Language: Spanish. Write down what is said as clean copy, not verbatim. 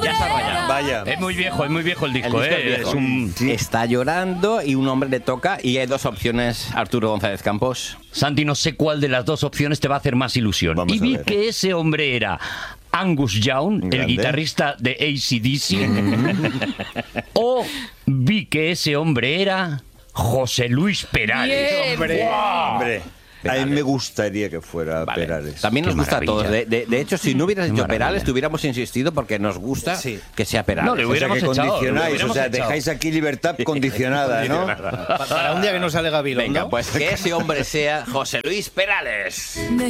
ya se ha rayado. Vaya. Es muy viejo el disco, El disco es viejo. Es un... Está llorando y un hombre le toca y hay dos opciones, Arturo González Campos. Santi, no sé cuál de las dos opciones te va a hacer más ilusión. Vamos Y a vi ver. que ese hombre era Angus Young, el Grande. guitarrista de AC/DC, o vi que ese hombre era José Luis Perales. Bien. Hombre, a mí me gustaría que fuera Vale. Perales. También nos Qué gusta a todos. maravilla. De hecho, si no hubieras Qué dicho maravilla. Perales, te hubiéramos insistido porque nos gusta Sí. que sea Perales. No, le O sea, hubiéramos que echado, condicionáis, le hubiéramos o sea, echado. dejáis aquí libertad condicionada, ¿no? Para un día que no sale Gabilondo. Venga, pues que ese hombre sea José Luis Perales.